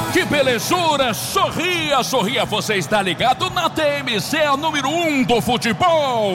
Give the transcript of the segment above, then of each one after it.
Que belezura! Sorria, sorria, você está ligado na TMC, a número 1 do futebol.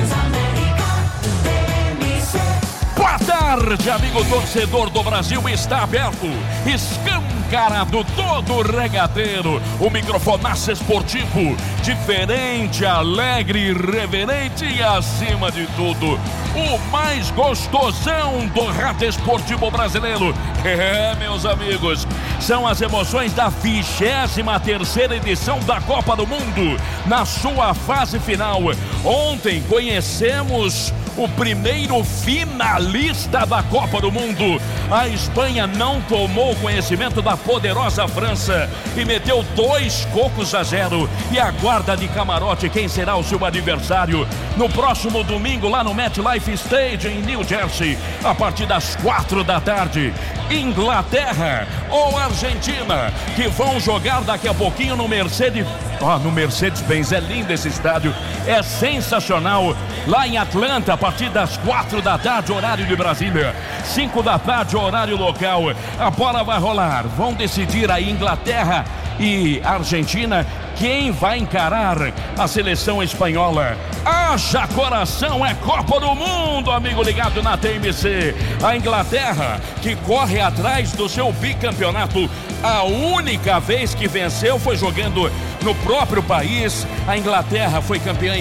Boa tarde, amigo torcedor do Brasil, está aberto, escancarado todo o regateiro, o microfonaço esportivo, diferente, alegre, irreverente e acima de tudo, o mais gostosão do rádio esportivo brasileiro. Meus amigos, são as emoções da 23ª edição da Copa do Mundo, na sua fase final. Ontem conhecemos o primeiro finalista da Copa do Mundo. A Espanha não tomou conhecimento da poderosa França e meteu 2-0. E aguarda de camarote quem será o seu adversário no próximo domingo lá no MetLife Stadium em New Jersey, a partir das 4 da tarde. Inglaterra ou Argentina, que vão jogar daqui a pouquinho no Mercedes-Benz. É lindo esse estádio, é sensacional. Lá em Atlanta, a partir das 4 da tarde, horário de Brasília, 5 da tarde, horário local. A bola vai rolar, vão decidir aí Inglaterra e Argentina quem vai encarar a seleção espanhola. Haja coração, é Copa do Mundo, amigo ligado na TMC. A Inglaterra que corre atrás do seu bicampeonato. A única vez que venceu foi jogando no próprio país. A Inglaterra foi campeã em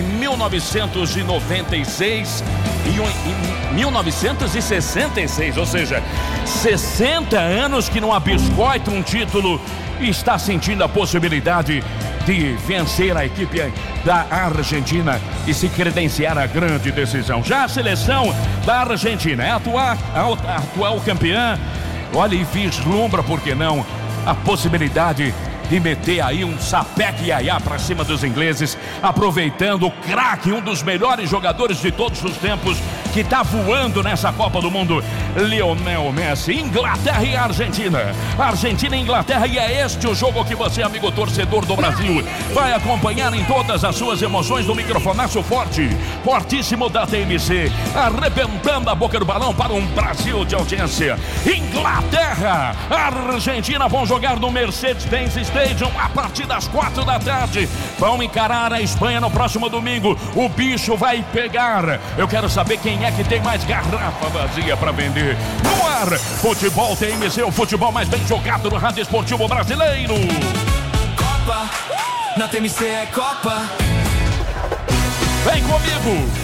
1996 e em 1966, ou seja, 60 anos que não abiscoita um título e está sentindo a possibilidade de vencer a equipe da Argentina e se credenciar a grande decisão. Já a seleção da Argentina é a atual campeã. Olha, e vislumbra, por que não, a possibilidade de meter aí um sapeque iaiá pra cima dos ingleses, aproveitando o craque, um dos melhores jogadores de todos os tempos, que tá voando nessa Copa do Mundo, Lionel Messi. Inglaterra e Argentina, Argentina e Inglaterra, e é este o jogo que você, amigo torcedor do Brasil, vai acompanhar em todas as suas emoções no microfonaço fortíssimo da TMC, arrebentando a boca do balão para um Brasil de audiência. Inglaterra, Argentina vão jogar no Mercedes-Benz Stadium a partir das 4 da tarde. Vão encarar a Espanha no próximo domingo. O bicho vai pegar. Eu quero saber quem é que tem mais garrafa vazia para vender. No ar, Futebol TMC, o futebol mais bem jogado no rádio esportivo brasileiro. Copa, na TMC é Copa. Vem comigo.